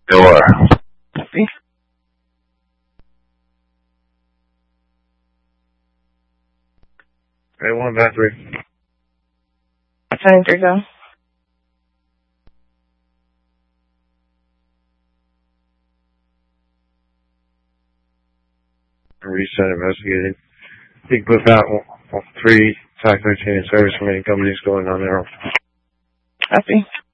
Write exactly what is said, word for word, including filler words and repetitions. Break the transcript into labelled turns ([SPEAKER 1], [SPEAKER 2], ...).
[SPEAKER 1] Door.
[SPEAKER 2] Copy.
[SPEAKER 1] Hey, one battery.
[SPEAKER 2] Ten three go.
[SPEAKER 1] Reset investigated. Big Cliff out. Three, Tac thirteen in service from any companies going on there.
[SPEAKER 2] Copy.